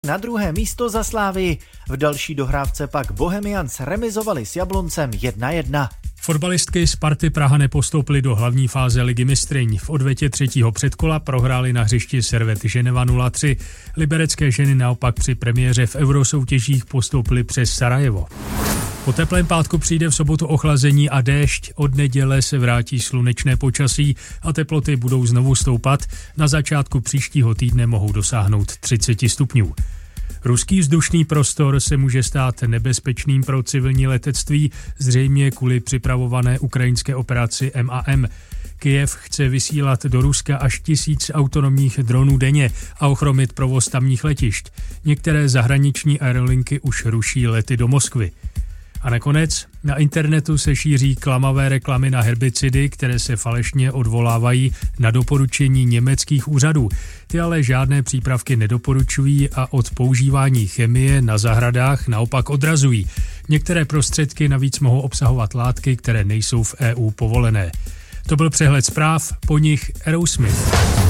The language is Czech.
Na druhé místo za Slávii. V další dohrávce pak Bohemians remizovali s Jabloncem 1-1. Fotbalistky Sparty Praha nepostoupily do hlavní fáze Ligy mistryň. V odvětě třetího předkola prohrály na hřišti Servette Ženeva 0-3. Liberecké ženy naopak při premiéře v eurosoutěžích postoupily přes Sarajevo. Po teplém pátku přijde v sobotu ochlazení a déšť. Od neděle se vrátí slunečné počasí a teploty budou znovu stoupat. Na začátku příštího týdne mohou dosáhnout 30 stupňů. Ruský vzdušný prostor se může stát nebezpečným pro civilní letectví, zřejmě kvůli připravované ukrajinské operaci MAM. Kyjev chce vysílat do Ruska až 1000 autonomních dronů denně a ochromit provoz tamních letišť. Některé zahraniční aerolinky už ruší lety do Moskvy. A nakonec na internetu se šíří klamavé reklamy na herbicidy, které se falešně odvolávají na doporučení německých úřadů. Ty ale žádné přípravky nedoporučují a od používání chemie na zahradách naopak odrazují. Některé prostředky navíc mohou obsahovat látky, které nejsou v EU povolené. To byl přehled zpráv, po nich Aerosmith.